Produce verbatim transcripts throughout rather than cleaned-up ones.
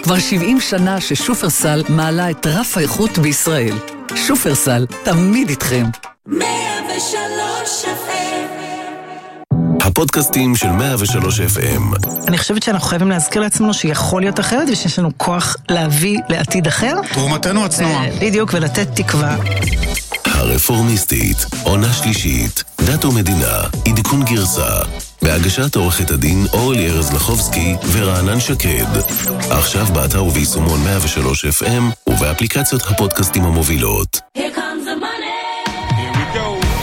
כבר שבעים שנה ששופרסל מעלה את רף האיכות בישראל. שופרסל, תמיד איתכם. מאה ושלוש אף אם. הפודקאסטים של מאה ושלוש אף אם. אני חושבת שאנחנו חייבים להזכיר לעצמנו שיכול להיות אחרת, ושיש לנו כוח להביא לעתיד אחר. תרומתנו הצנועה. בדיוק, ולתת תקווה. הרפורמיסטית, עונה שלישית, דת ומדינה, עדכון גרסה, בהגשת עורכת הדין אורלי ארז לחובסקי ורענן שקד. עכשיו באתר וביישומון מאה ושלוש אף אם ובאפליקציות הפודקאסטים המובילות. Here comes the money. Here we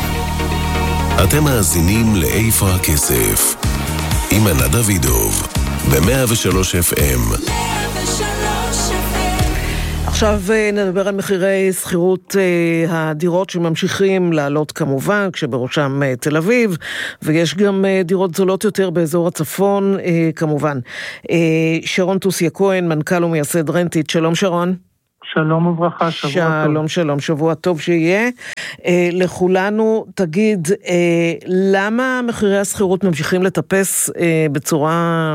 go. אתם מאזינים לאיפה הכסף עם ענת דוידוב ב-מאה ושלוש אף אם. מאה ושלוש אף אם. עכשיו נדבר על מחירי שכירות הדירות שממשיכים לעלות כמובן, כשבראשם תל אביב, ויש גם דירות זולות יותר באזור הצפון כמובן. שרון טוסיה כהן, מנכ"ל ומייסד רנטית, שלום שרון. שלום וברכה, שבוע טוב. שלום שלום, שבוע טוב שיהיה. לכולנו, תגיד, למה מחירי השכירות ממשיכים לטפס בצורה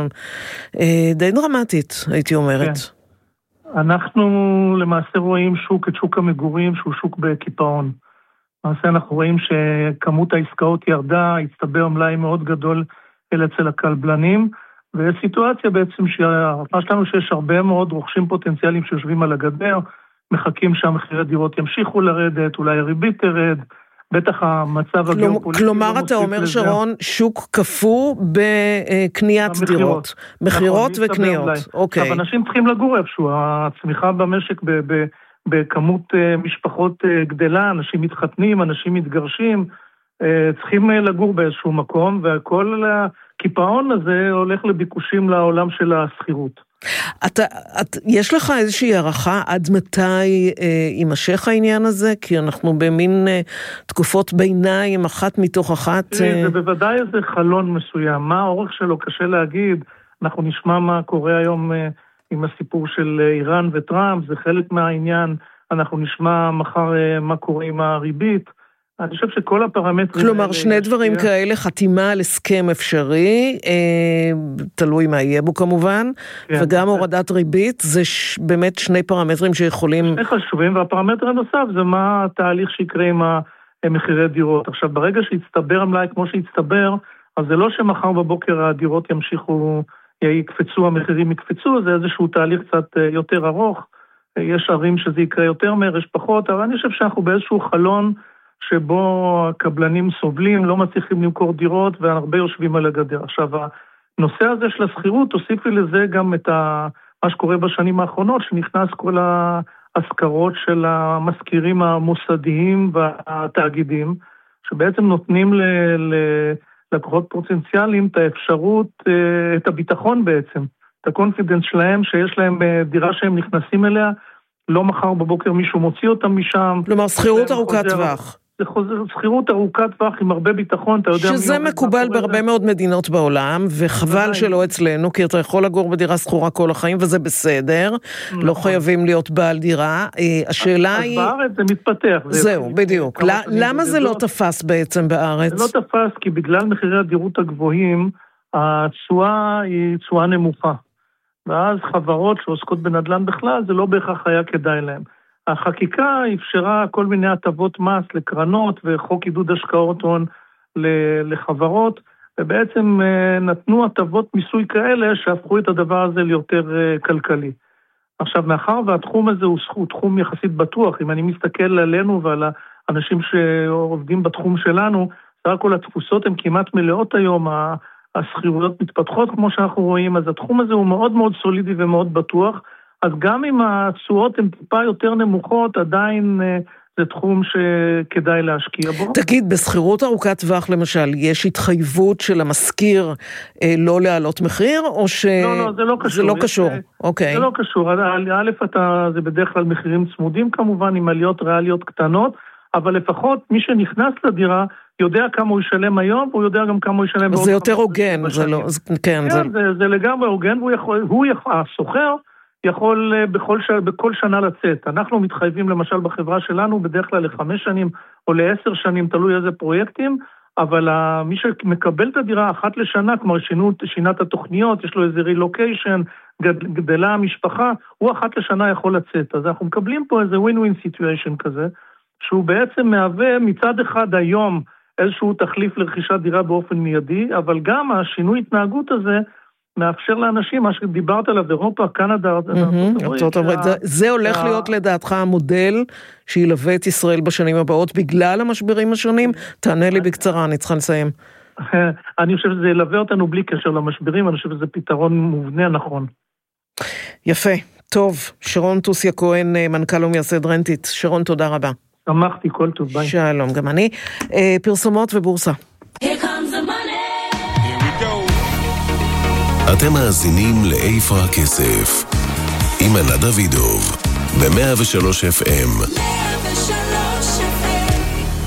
די דרמטית, הייתי אומרת? כן. אנחנו למעשה רואים שוק, את שוק המגורים, שהוא שוק בקיפאון. למעשה אנחנו רואים שכמות העסקאות ירדה, הצטבר מלאי מאוד גדול אצל הכלבלנים, ויש סיטואציה בעצם שההערכה שלנו שיש הרבה מאוד רוכשים פוטנציאליים שיושבים על הגדר, מחכים שהמחירי דירות ימשיכו לרדת, אולי הריבית תרד, בטח המצב הגיאופוליטי. כלומר, אתה אומר, שרון, שוק כפו בקניית דירות. מחירות וקניות. אוקיי. עכשיו, אנשים צריכים לגור איפשהו. הצמיחה במשק בכמות משפחות גדלה, אנשים מתחתנים, אנשים מתגרשים, צריכים לגור באיזשהו מקום, וכל הקיפאון הזה הולך לביקושים לעולם של השכירות. אתה, את, יש לך איזושהי הערכה עד מתי אה, יימשך העניין הזה? כי אנחנו במין אה, תקופות ביניים, אחת מתוך אחת. אה... זה בוודאי איזה חלון מסוים. מה האורך שלו? קשה להגיד. אנחנו נשמע מה קורה היום אה, עם הסיפור של אה, איראן וטראמפ, זה חלק מהעניין. אנחנו נשמע מחר אה, מה קורה עם הריבית. אני חושב שכל הפרמטרים... כלומר, שני דברים כאלה, חתימה על הסכם אפשרי, תלוי מה יהיה בו כמובן, וגם הורדת ריבית, זה באמת שני פרמטרים שיכולים... שני חשובים, והפרמטר הנוסף זה מה התהליך שיקרה עם המחירי דירות. עכשיו, ברגע שהצטבר המלאי כמו שהצטבר, אז זה לא שמחר בבוקר הדירות ימשיכו, יקפצו, המחירים יקפצו, זה איזשהו תהליך קצת יותר ארוך, יש ערים שזה יקרה יותר מהר, יש פחות, אבל אני חושב שאנחנו באיזשהו חלון, שבו הקבלנים סובלים, לא מצליחים למכור דירות, והרבה יושבים על הגדר. עכשיו, הנושא הזה של השכירות, תוסיפי לזה גם את ה... מה שקורה בשנים האחרונות, שנכנס כל ההשכרות של המשכירים המוסדיים והתאגידים, שבעצם נותנים ללקוחות פוטנציאליים את האפשרות, את הביטחון בעצם, את הקונפידנס שלהם, שיש להם דירה שהם נכנסים אליה, לא מחר בבוקר מישהו מוציא אותם משם. כלומר, שכירות ארוכת טווח. זה שכירות ארוכת טווח עם הרבה ביטחון, אתה יודע... שזה מקובל בהרבה מאוד מדינות בעולם, וחבל שלא אצלנו, כי אתה יכול לגור בדירה שכורה כל החיים, וזה בסדר, לא חייבים להיות בעל דירה. השאלה היא... אז בארץ זה מתפתח. זהו, בדיוק. למה זה לא תפס בעצם בארץ? זה לא תפס, כי בגלל מחירי הדירות הגבוהים, התשואה היא תשואה נמוכה. ואז חברות שעוסקות בנדל"ן בכלל, זה לא בהכרח היה כדאי להם. החקיקה אפשרה כל מיני הטבות מס לקרנות וחוק עידוד השקעות הון לחברות, ובעצם נתנו הטבות מיסוי כאלה שהפכו את הדבר הזה ליותר כלכלי. עכשיו, מאחר והתחום הזה הוא תחום יחסית בטוח, אם אני מסתכל עלינו ועל האנשים שעובדים בתחום שלנו, סך הכל התפוסות הן כמעט מלאות היום, השכירויות מתפתחות כמו שאנחנו רואים, אז התחום הזה הוא מאוד מאוד סולידי ומאוד בטוח, אז גם אם התשואות הן טיפה יותר נמוכות, עדיין זה תחום שכדאי להשקיע בו. תגיד, בסחירות ארוכת טווח למשל, יש התחייבות של המשכיר אה, לא להעלות מחיר, או ש... לא, לא, זה לא קשור. זה לא קשור, יש, אוקיי. זה לא קשור. א', אתה, זה בדרך כלל מחירים צמודים כמובן, עם עליות ריאליות קטנות, אבל לפחות מי שנכנס לדירה, יודע כמה הוא ישלם היום, והוא יודע גם כמה הוא ישלם... זה יותר הוגן, זה לא... כן, כן זה... זה, זה לגמרי הוגן, והוא יכול, הוא יכול, הסוחר, יכול בכל, ש... בכל שנה לצאת. אנחנו מתחייבים למשל בחברה שלנו בדרך כלל לחמש שנים או לעשר שנים, תלוי איזה פרויקטים, אבל מי שמקבל את הדירה אחת לשנה, כלומר שינו, שינת התוכניות, יש לו איזה רילוקיישן, גדלה המשפחה, הוא אחת לשנה יכול לצאת. אז אנחנו מקבלים פה איזה ווין-ווין סיטואשן כזה, שהוא בעצם מהווה מצד אחד היום איזשהו תחליף לרכישת דירה באופן מיידי, אבל גם השינוי התנהגות הזה מאפשר לאנשים, מה שדיברת עליו, אירופה, קנדה, ארצות הברית. זה הולך להיות לדעתך המודל שילווה את ישראל בשנים הבאות בגלל המשברים השונים? תענה לי בקצרה, אני צריכה לסיים. אני חושב שזה ילווה אותנו בלי קשר למשברים, אני חושב שזה פתרון מובנה נכון. יפה, טוב. שרון טוסיה כהן, מנכ"ל ומייסד רנטית. שרון, תודה רבה. שמחתי, כל טוב, ביי. שלום, גם אני. פרסומות ובורסה. Here comes the money. Here we go. אתם מאזינים לאיפה הכסף עם ענת דוידוב ב-מאה ושלוש אף אם. מאה ושלוש אף אם.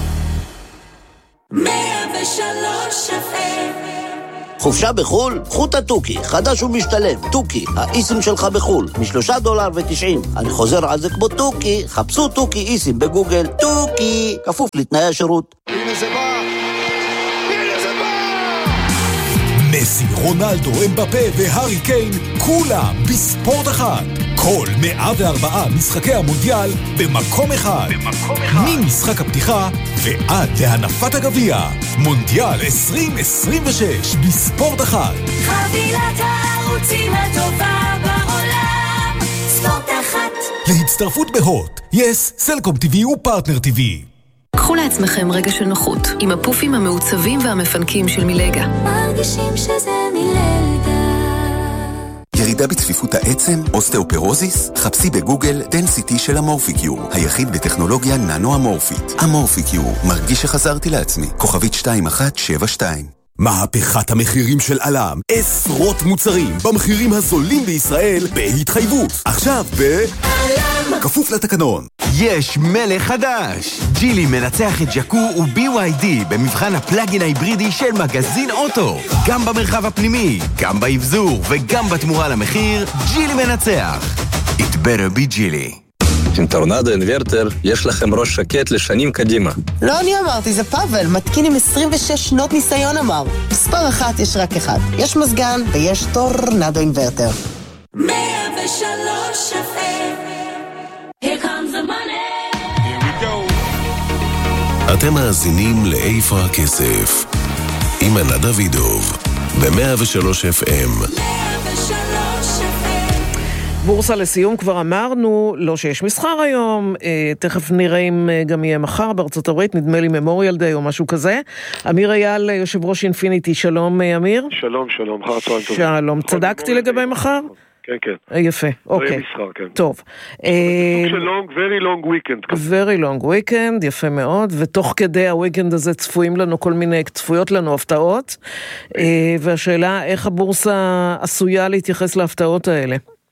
מאה ושלוש אף אם. חופשה בחול? קחו את התוכי, חדש ומשתלם, תוכי, האיסים שלך בחול, משלושה דולר ותשעים. אני חוזר על זה כמו תוכי, חפשו תוכי איסים בגוגל, תוכי, כפוף לתנאי השירות. הנה זה בא! הנה זה בא! מסי, רונלדו, אמבפה והארי קיין, כולם בספורט אחד. כל מאה וארבעה משחקי המונדיאל במקום אחד. במקום אחד. ממשחק הפתיחה ועד להנפת הגביע. מונדיאל עשרים עשרים ושש בספורט אחד. חבילת הערוצים הטובה בעולם. ספורט אחת. להצטרפות בהוט, יס, סלקום טיווי ופרטנר טיווי. קחו לעצמכם רגע של נוחות עם הפופים המעוצבים והמפנקים של מילגה. מרגישים שזה מילגה. ירידה בצפיפות העצם, אוסטאופרוזיס? חפשי בגוגל דנסיטי של אמורפיקיור, היחיד בטכנולוגיה ננו-אמורפית. אמורפיקיור, מרגיש שחזרתי לעצמי. כוכבית שתיים אחת שבע שתיים. מהפכת המחירים של אלם, עשרות מוצרים במחירים הזולים בישראל בהתחייבות. עכשיו ב... אלם! כפוף לתקנון. יש מלך חדש! ג'ילי מנצח את ג'קו ו-בי וואי די במבחן הפלאגין ההיברידי של מגזין אוטו. גם במרחב הפנימי, גם באבזור וגם בתמורה למחיר, ג'ילי מנצח. It better be ג'ילי. עם טורנדו אינברטר יש לכם ראש שקט לשנים קדימה. לא אני אמרתי, זה פאבל, מתקין עם עשרים ושש שנות ניסיון אמר. מספר אחת יש רק אחד. יש מזגן ויש טורנדו אינברטר. מאה ושלוש אף אם. Here comes the money. Here we go. אתם מאזינים לאיפה הכסף עם ענת דוידוב ב-מאה ושלוש אף אם. מאה ושלוש אף אם. בורסה לסיום, כבר אמרנו, לא שיש מסחר היום, אה, תכף נראה אם אה, גם יהיה מחר בארצות הברית, נדמה לי ממוריאל דיי או משהו כזה. אמיר אייל, יושב ראש אינפיניטי, שלום אה, אמיר. שלום, שלום, אחר צהריים טובים. שלום, צדקתי לגבי מחר? כן, כן. אה, יפה, אוקיי. מסחר, כן. טוב. סוג של long, very long weekend. very long weekend, יפה מאוד, ותוך כדי הוויקנד הזה צפויים לנו כל מיני, צפויות לנו הפתעות, אה, והשאלה איך הבורסה עשויה להתייחס להפתעות האלה.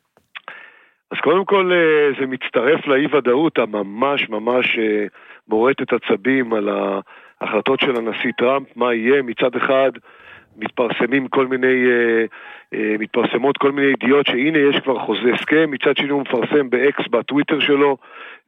אז קודם כל זה מצטרף לאי-ודאות הממש ממש בורט את עצבים על ההחלטות של הנשיא טראמפ, מה יהיה. מצד אחד מתפרסמים כל מיני, מתפרסמות כל מיני ידיעות שהנה יש כבר חוזה הסכם, מצד שני הוא מפרסם באקס בטוויטר שלו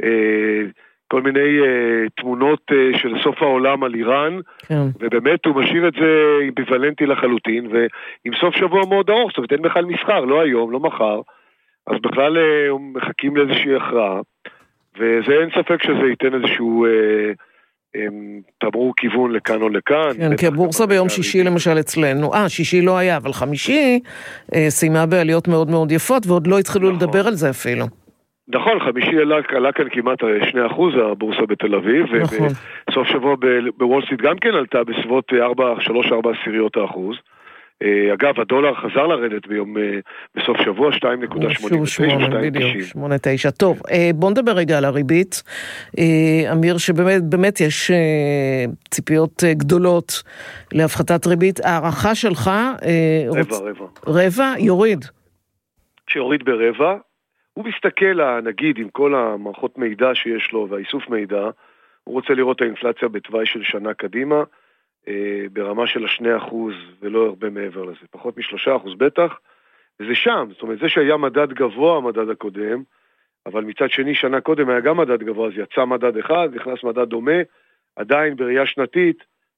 כל מיני תמונות של סוף העולם על איראן, כן. ובאמת הוא משאיר את זה אמביוולנטי לחלוטין, ועם סוף שבוע מאוד ארוך, זאת אומרת אין בכלל מסחר, לא היום, לא מחר, אז בכלל הם מחכים לאיזושהי הכרעה, וזה אין ספק שזה ייתן איזשהו אה, אה, תמרור כיוון לכאן או לכאן. כן, כי הבורסה ביום שישי למשל אצלנו, אה, שישי לא היה, אבל חמישי אה, סיימה בעליות מאוד מאוד יפות, ועוד לא התחילו נכון. לדבר על זה אפילו. נכון, חמישי עלה, עלה כאן כמעט שני אחוז הבורסה בתל אביב, נכון. ובסוף שבוע בוול סטריט גם כן עלתה בסביבות שלוש ארבע עשיריות האחוז. אגב, הדולר חזר לרדת ביום, בסוף שבוע, שתיים נקודה שמונים ותשע, שמונה תשע. טוב, בוא נדבר רגע על הריבית. אמיר, שבאמת באמת יש ציפיות גדולות להפחתת ריבית. הערכה שלך... רבע, רבע. רבע? יוריד. שיוריד ברבע. הוא מסתכל, נגיד, עם כל המערכות מידע שיש לו והאיסוף מידע, הוא רוצה לראות האינפלציה בתוואי של שנה קדימה, ברמה של השני אחוז ולא הרבה מעבר לזה, פחות משלושה אחוז בטח, וזה שם, זאת אומרת, זה שהיה מדד גבוה, המדד הקודם, אבל מצד שני שנה קודם היה גם מדד גבוה, אז יצא מדד אחד, נכנס מדד דומה, עדיין בראייה שנתית,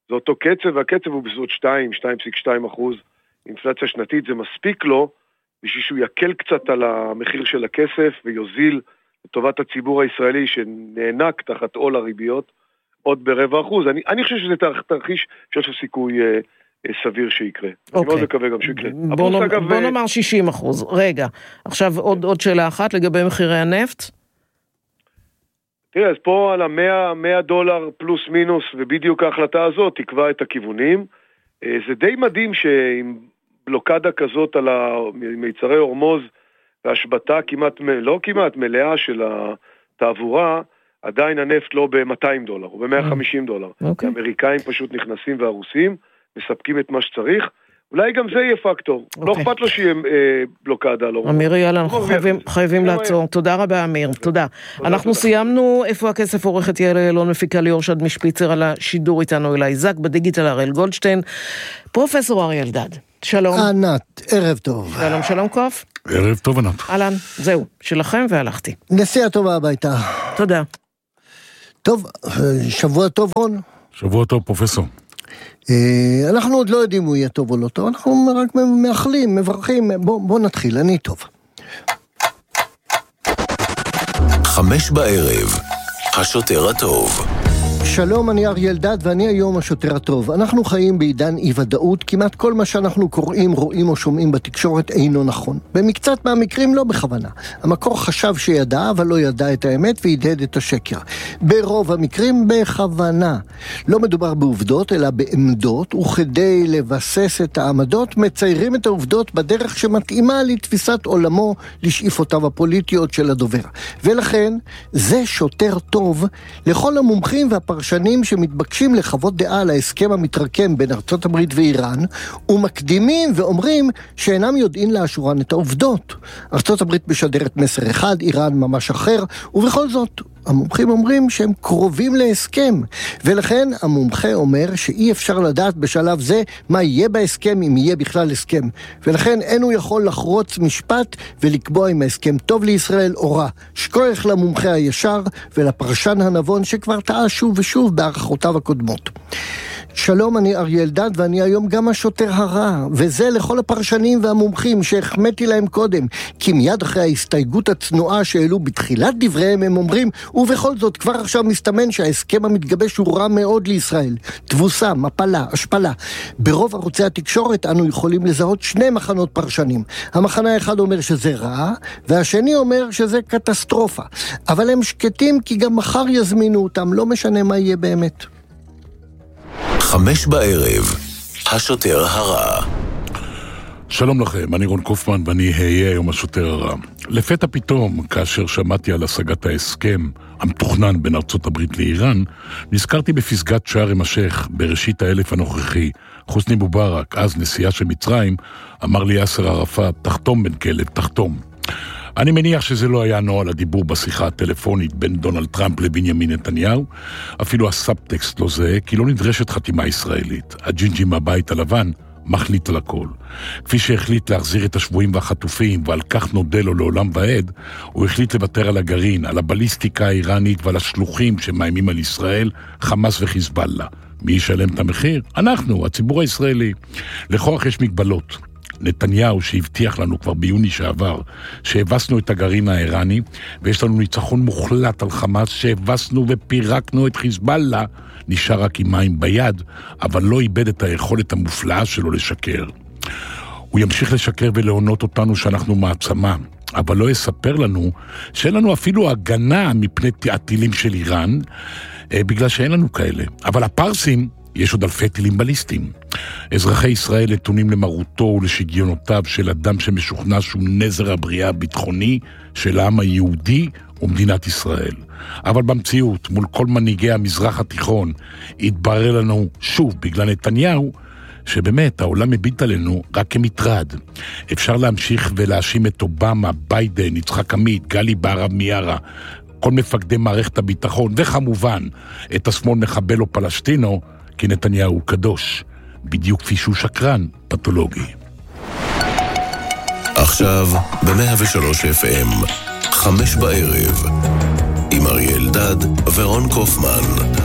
זה אותו קצב, והקצב הוא בסביבות שתיים, שתיים נקודה שתיים אחוז אינפלציה שנתית, זה מספיק לו, בשביל שהוא יקל קצת על המחיר של הכסף, ויוזיל לטובת הציבור הישראלי שנענק תחת עול הריביות, עוד ברבע אחוז. אני, אני חושב שזה תרחיש שיש לו סיכוי אה, אה, סביר שיקרה. Okay. אני מאוד מקווה גם שיקרה. בוא, נ, אגב, בוא נאמר שישים אחוז. רגע, עכשיו עוד, עוד שאלה אחת לגבי מחירי הנפט. תראה, אז פה על ה-מאה דולר פלוס מינוס, ובדיוק ההחלטה הזאת תקבע את הכיוונים. אה, זה די מדהים שעם בלוקדה כזאת על מיצרי הורמוז, והשבתה כמעט, לא כמעט מלאה של התעבורה, עדיין הנפט לא ב-מאתיים דולר, הוא ב-מאה וחמישים דולר. Okay. האמריקאים פשוט נכנסים והרוסים, מספקים את מה שצריך, אולי גם זה יהיה פקטור. Okay. לא אכפת לו שיהיה אה, בלוקדה. לא אמיר, יאללה, אנחנו חייבים, חייבים לעצור. תודה רבה, אמיר, תודה. תודה אנחנו תודה. סיימנו, איפה הכסף עורכת יעל אילון, מפיקה ליאור שד משפיצר על השידור איתנו אליי זק, בדיגיטל הראל גולדשטיין, פרופסור אריה אלדד. שלום. ענת, ערב טוב. שלום, שלום קוף. ערב טוב, ענת. אהלן, זהו, שלכם והלכתי. נסיעה טובה הביתה. תודה. טוב, שבוע טוב, רון. שבוע טוב, פרופסור. אנחנו עוד לא יודעים הוא יהיה טוב או לא טוב, אנחנו רק מאחלים, מברכים, בוא, בוא נתחיל, אני טוב. חמש בערב, השוטר הטוב. שלום, אני אריה אלדד ואני היום השוטר הטוב. אנחנו חיים בעידן אי ודאות, כמעט כל מה שאנחנו קוראים, רואים או שומעים בתקשורת אינו נכון. במקצת מהמקרים לא בכוונה. המקור חשב שידע, אבל לא ידע את האמת והדהד את השקר. ברוב המקרים בכוונה. לא מדובר בעובדות, אלא בעמדות, וכדי לבסס את העמדות, מציירים את העובדות בדרך שמתאימה לתפיסת עולמו, לשאיפותיו הפוליטיות של הדובר. ולכן, זה שוטר טוב לכל המומחים והפרשנים פרשנים שמתבקשים לחוות דעה על ההסכם המתרקם בין ארצות הברית ואיראן, ומקדימים ואומרים שאינם יודעים לאשורן את העובדות. ארצות הברית משדרת מסר אחד, איראן ממש אחר, ובכל זאת, המומחים אומרים שהם קרובים להסכם, ולכן המומחה אומר שאי אפשר לדעת בשלב זה מה יהיה בהסכם, אם יהיה בכלל הסכם, ולכן אין הוא יכול לחרוץ משפט ולקבוע אם ההסכם טוב לישראל או רע. שכוח למומחה הישר ולפרשן הנבון שכבר טעה שוב ושוב בהערכותיו הקודמות. שלום, אני אריה אלדד ואני היום גם השוטר הרע, וזה לכל הפרשנים והמומחים שהחמאתי להם קודם, כי מיד אחרי ההסתייגות הצנועה שהעלו בתחילת דבריהם הם אומרים, ובכל זאת כבר עכשיו מסתמן שההסכם המתגבש הוא רע מאוד לישראל. תבוסה, מפלה, השפלה. ברוב ערוצי התקשורת אנו יכולים לזהות שני מחנות פרשנים. המחנה האחד אומר שזה רע, והשני אומר שזה קטסטרופה. אבל הם שקטים כי גם מחר יזמינו אותם, לא משנה מה יהיה באמת. חמש בערב, השוטר הרע. שלום לכם, אני רון קופמן ואני אהיה היום השוטר הרע. לפתע פתאום, כאשר שמעתי על השגת ההסכם המתוכנן בין ארצות הברית לאיראן, נזכרתי בפסגת שארם א-שייח בראשית האלף הנוכחי. חוסני מובארק, אז נשיאה של מצרים, אמר לי יאסר ערפאת, תחתום בן כלב, תחתום. אני מניח שזה לא היה נוהל הדיבור בשיחה הטלפונית בין דונלד טראמפ לבנימין נתניהו, אפילו הסאבטקסט לא זה, כי לא נדרשת חתימה ישראלית. הג'ינג'י מהבית הלבן מחליט על הכל. כפי שהחליט להחזיר את השבויים והחטופים, ועל כך נודה לו לעולם ועד, הוא החליט לוותר על הגרעין, על הבליסטיקה האיראנית ועל השלוחים שמאיימים על ישראל, חמאס וחיזבאללה. מי ישלם את המחיר? אנחנו, הציבור הישראלי. לכוח יש מגבלות. נתניהו שהבטיח לנו כבר ביוני שעבר שהבסנו את הגרעין האיראני ויש לנו ניצחון מוחלט על חמאס, שהבסנו ופירקנו את חיזבאללה, נשאר רק עם מים ביד, אבל לא איבד את היכולת המופלאה שלו לשקר. הוא ימשיך לשקר ולעונות אותנו שאנחנו מעצמה, אבל לא יספר לנו שאין לנו אפילו הגנה מפני הטילים של איראן, בגלל שאין לנו כאלה. אבל הפרסים, יש עוד אלפי טילים בליסטיים. אזרחי ישראל נתונים למרותו ולשגיונותיו של אדם שמשוכנע שהוא נזר הבריאה הביטחוני של העם היהודי ומדינת ישראל. אבל במציאות, מול כל מנהיגי המזרח התיכון, התברר לנו שוב בגלל נתניהו, שבאמת העולם מביט עלינו רק כמטרד. אפשר להמשיך ולהאשים את אובמה, ביידן, יצחק עמית, גלי בהרב מיארה, כל מפקדי מערכת הביטחון, וכמובן את השמאל מחבל או פלסטינו, כי נתניהו הוא קדוש, בדיוק כפי שהוא שקרן פתולוגי. עכשיו ב-מאה ושלוש אף אם, חמש בערב, עם אריה אלדד ורון קופמן.